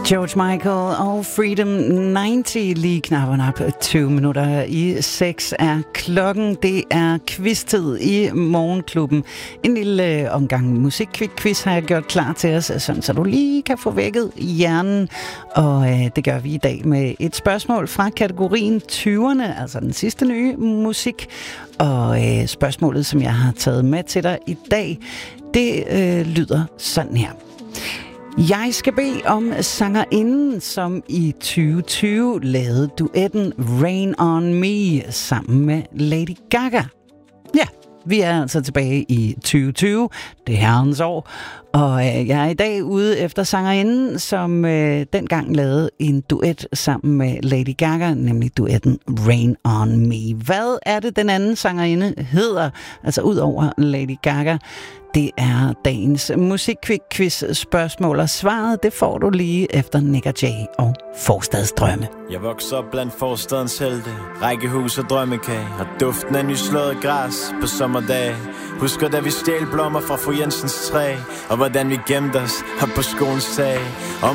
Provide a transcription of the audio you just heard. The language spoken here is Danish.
George Michael og Freedom 90, lige knapperne op 20 minutter i 6 er klokken. Det er quiz-tid i Morgenklubben. En lille omgang musikquiz har jeg gjort klar til os, sådan så du lige kan få vækket hjernen. Og det gør vi i dag med et spørgsmål fra kategorien 20'erne, altså den sidste nye musik. Og spørgsmålet, som jeg har taget med til dig i dag, det lyder sådan her. Jeg skal bede om sangerinden, som i 2020 lavede duetten Rain on Me sammen med Lady Gaga. Ja, vi er altså tilbage i 2020, det herrens år, og jeg er i dag ude efter sangerinden, som dengang lavede en duet sammen med Lady Gaga, nemlig duetten Rain on Me. Hvad er det, den anden sangerinde hedder, altså ud over Lady Gaga? Det er dagens musikquiz-spørgsmål, og svaret det får du lige efter Nick Jay og Forstadsdrømme. Jeg vokser op blandt forstadens helte, rækkehus og drømmekage, og duften af nyslået græs på sommerdage. Husker da vi stjal blommer fra fru Jensens træ, og hvordan vi gemte os op på skolens tag.